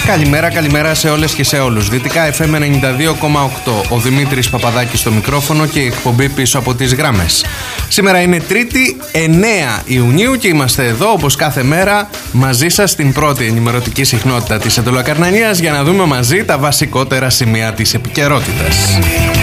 Καλημέρα σε όλες και σε όλους. Δυτικά FM 92,8. Ο Δημήτρης Παπαδάκης στο μικρόφωνο και η εκπομπή πίσω από τις γραμμές. Σήμερα είναι Τρίτη 9 Ιουνίου και είμαστε εδώ όπως κάθε μέρα μαζί σας στην πρώτη ενημερωτική συχνότητα της Εντολοκαρνανίας για να δούμε μαζί τα βασικότερα σημεία της επικαιρότητας.